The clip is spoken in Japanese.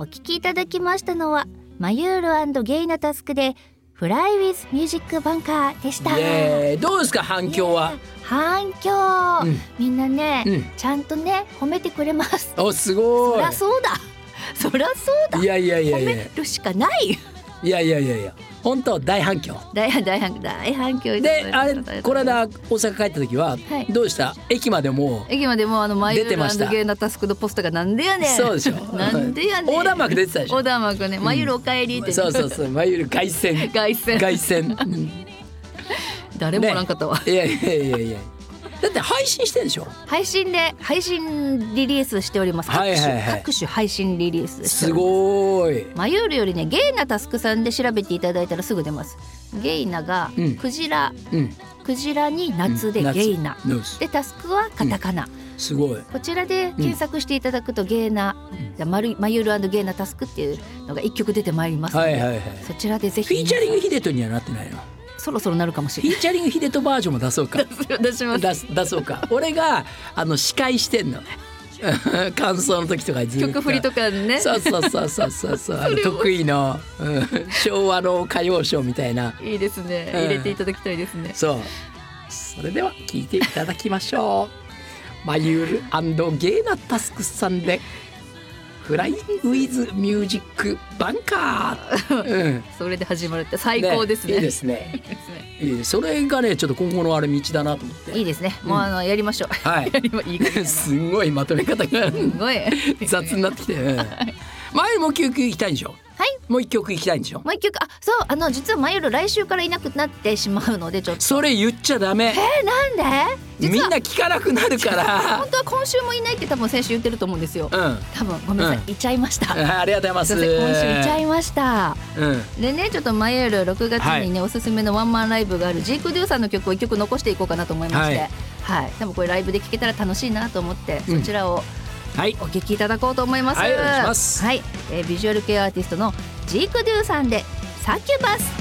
お聴きいただきましたのはマユール&ゲイナタスクでフライウィズミュージックバンカーでした。 どうですか反響は？ 反響、みんなね、ちゃんとね褒めてくれます。 おすごい。 そりゃそうだそりゃそうだ。 いや褒めるしかない。 いや本当大反響。 大反響で、あれこの間大阪帰った時は、どうした？駅までもマユール&ゲイナタスクのポストがなんでやねん。 そうでしょ。 なんでやねん。 横断幕出てたでしょ。 横断幕ね、マユールお帰りって。 そうマユール凱旋誰もおらんかったわ。 いやだって配信してんでしょ。配信リリースしております。各種配信リリースしております。 すごい。 マユールよりねゲイナタスクさんで調べていただいたらすぐ出ます。ゲイナがクジラ、クジラに夏でゲイナ、でタスクはカタカナ、 すごい。 こちらで検索していただくとゲイナ、マユール&ゲイナタスクっていうのが1曲出てまいりますので、そちらでぜひ。 フィーチャリングヒデトにはなってないの？ そろそろなるかもしれない。 フィーチャリングヒデトバージョンも出そうか。 出します。 出そうか。俺が司会してんの。感想の時とかずっと曲振りとかね。 そう得意の、昭和の歌謡ショーみたいな。 いいですね、入れていただきたいですね。 それでは聞いていただきましょう。マユール&ゲイナタスクさんでフライウィズミュージックバンカー、それで始まるって最高ですね。 いいですね。それがねちょっと今後のあれ道だなと思って。 いいですね。もうやりましょう。 すごいまとめ方が雑になってきて、前もう一曲行きたいんでしょ。もう一曲行きたいんでしょ。 もう一曲、そう実はマユール来週からいなくなってしまうのでちょっと。 それ言っちゃダメ。 なんで？ みんな聞かなくなるから。 本当は今週もいないって多分先週言ってると思うんですよ。多分ごめんなさい、言っちゃいました。 ありがとうございます。 今週言っちゃいました。でねちょっとマユール6月にね、おすすめのワンマンライブがあるジーク・デューさんの曲を1曲残していこうかなと思いまして、多分これライブで聴けたら楽しいなと思って、そちらをお聴きいただこうと思います。 お願いします。 ビジュアル系アーティストのジーク・デューさんでサキュバス。